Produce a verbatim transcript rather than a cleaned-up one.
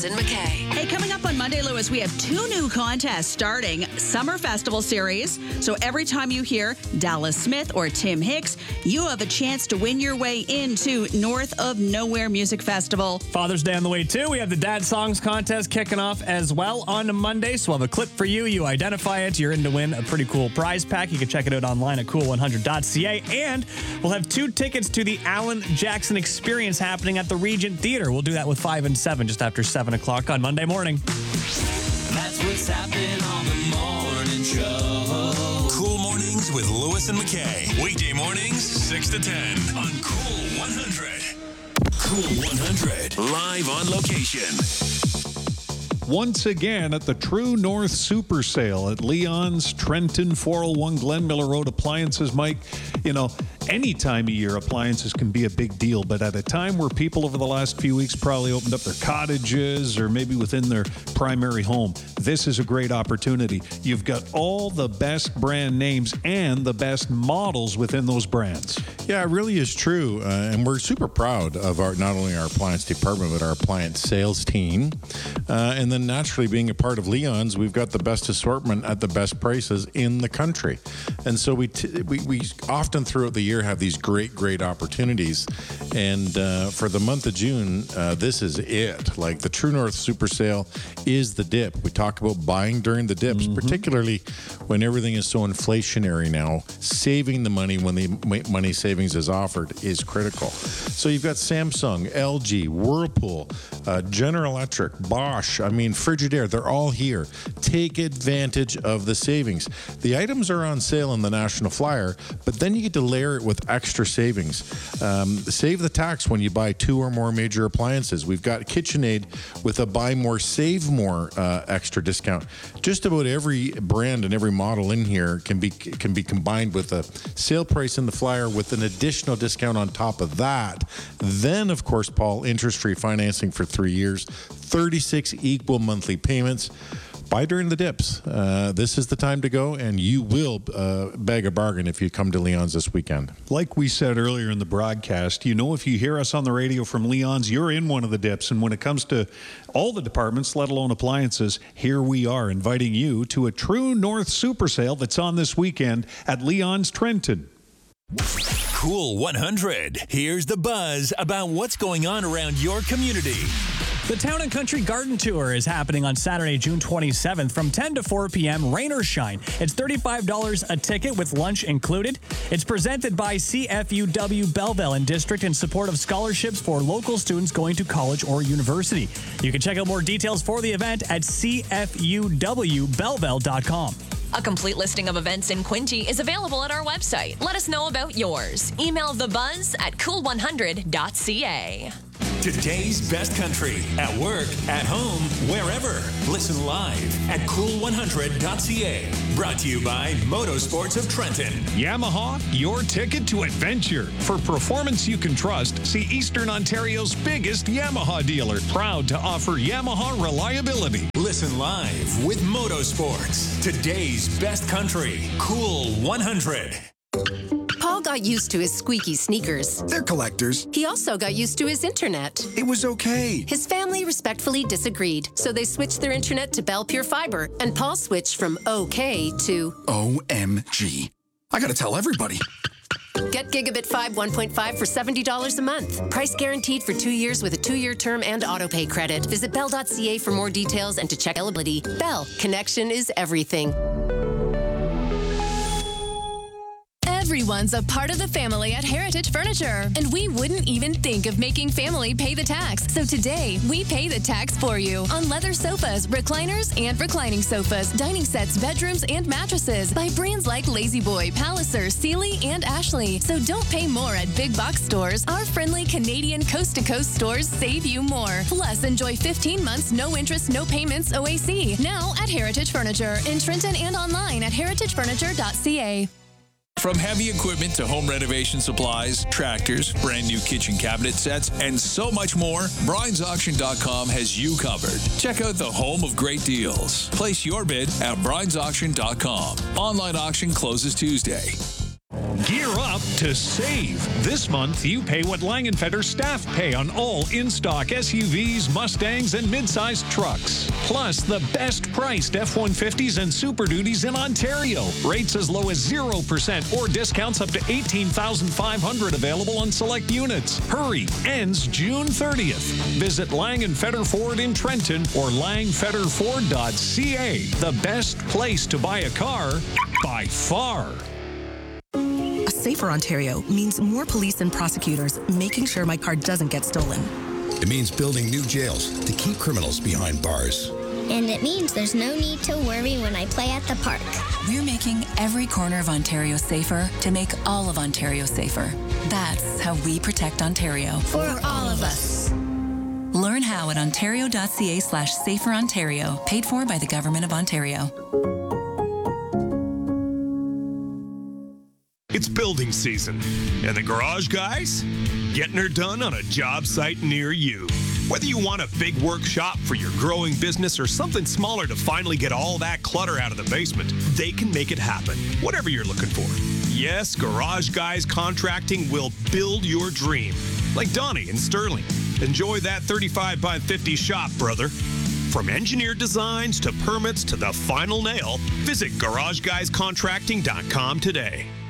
and McKay. Hey, coming up on Monday, Lewis, we have two new contests starting. Summer Festival Series. So every time you hear Dallas Smith or Tim Hicks, you have a chance to win your way into North of Nowhere Music Festival. Father's Day on the way, too. We have the Dad Songs contest kicking off as well on Monday. So we'll have a clip for you. You identify it. You're in to win a pretty cool prize pack. You can check it out online at cool one hundred dot c a. And we'll have two tickets to the Alan Jackson Experience happening at the Regent Theater. We'll do that with five and seven just after seven o'clock on Monday morning. That's what's happening on the morning show. Cool Mornings with Lewis and McKay. Weekday mornings, six to ten on Cool one hundred. Cool one hundred, live on location. Once again at the True North Super Sale at Leon's, Trenton, four oh one Glen Miller Road Appliances. Mike, you know, any time of year, appliances can be a big deal, but at a time where people over the last few weeks probably opened up their cottages or maybe within their primary home, this is a great opportunity. You've got all the best brand names and the best models within those brands. Yeah, it really is true. Uh, and we're super proud of our not only our appliance department, but our appliance sales team. Uh, and then naturally being a part of Leon's, we've got the best assortment at the best prices in the country. And so we t- we, we often throughout the year have these great, great opportunities. And uh, for the month of June, uh, this is it. Like the True North Super Sale is the dip. We talk about buying during the dips, mm-hmm. particularly when everything is so inflationary now. Saving the money when the money savings is offered is critical. So you've got Samsung, L G, Whirlpool, uh, General Electric, Bosch, I mean, Frigidaire, they're all here. Take advantage of the savings. The items are on sale in the National Flyer, but then you get to layer it with extra savings. Um, save the tax when you buy two or more major appliances. We've got KitchenAid with a buy more, save more uh, extra discount. Just about every brand and every model in here can be can be combined with a sale price in the flyer with an additional discount on top of that. Then, of course, Paul, interest-free financing for three years, thirty-six equal monthly payments. Buy during the dips. Uh, this is the time to go, and you will uh, bag a bargain if you come to Leon's this weekend. Like we said earlier in the broadcast, you know, if you hear us on the radio from Leon's, you're in one of the dips. And when it comes to all the departments, let alone appliances, here we are inviting you to a True North Super Sale that's on this weekend at Leon's Trenton. Cool one hundred. Here's the buzz about what's going on around your community. The Town and Country Garden Tour is happening on Saturday, June twenty-seventh from ten to four p.m., rain or shine. It's thirty-five dollars a ticket with lunch included. It's presented by C F U W Belleville and District in support of scholarships for local students going to college or university. You can check out more details for the event at c f u w belleville dot com. A complete listing of events in Quinte is available at our website. Let us know about yours. Email thebuzz at cool one hundred dot c a. Today's best country, at work, at home, wherever. Listen live at cool one hundred dot c a. Brought to you by Motorsports of Trenton. Yamaha, your ticket to adventure. For performance you can trust, see Eastern Ontario's biggest Yamaha dealer. Proud to offer Yamaha reliability. Listen live with Motorsports. Today's best country, Cool one hundred. Paul got used to his squeaky sneakers. They're collectors. He also got used to his internet. It was okay. His family respectfully disagreed, so they switched their internet to Bell Pure Fiber, and Paul switched from okay to O M G. I gotta tell everybody. Get Gigabit five one point five for seventy dollars a month. Price guaranteed for two years with a two-year term and autopay credit. Visit bell dot c a for more details and to check eligibility. Bell, connection is everything. Everyone's a part of the family at Heritage Furniture, and we wouldn't even think of making family pay the tax. So today, we pay the tax for you on leather sofas, recliners, and reclining sofas, dining sets, bedrooms, and mattresses by brands like Lazy Boy, Palliser, Sealy, and Ashley. So don't pay more at big box stores. Our friendly Canadian coast-to-coast stores save you more. Plus, enjoy fifteen months, no interest, no payments O A C. Now at Heritage Furniture in Trenton and online at heritage furniture dot c a. From heavy equipment to home renovation supplies, tractors, brand new kitchen cabinet sets, and so much more, Bryans Auction dot com has you covered. Check out the home of great deals. Place your bid at Bryans Auction dot com. Online auction closes Tuesday. Gear up to save. This month, you pay what Langenfetter staff pay on all in-stock S U Vs, Mustangs, and mid-sized trucks. Plus, the best-priced F one fifties and Super Duties in Ontario. Rates as low as zero percent or discounts up to eighteen thousand five hundred dollars available on select units. Hurry! Ends June thirtieth. Visit Langenfetter Ford in Trenton or lang fetter ford dot c a. The best place to buy a car by far. A safer Ontario means more police and prosecutors making sure my car doesn't get stolen. It means building new jails to keep criminals behind bars. And it means there's no need to worry when I play at the park. We're making every corner of Ontario safer to make all of Ontario safer. That's how we protect Ontario. For all of us. Learn how at ontario.ca slash safer Ontario. Paid for by the Government of Ontario. It's building season, and the garage guys getting her done on a job site near you. Whether you want a big workshop for your growing business or something smaller to finally get all that clutter out of the basement, they can make it happen, whatever you're looking for. Yes, Garage Guys Contracting will build your dream. Like Donnie in Sterling. Enjoy that thirty-five by fifty shop, brother. From engineered designs to permits to the final nail, visit garage guys contracting dot com today.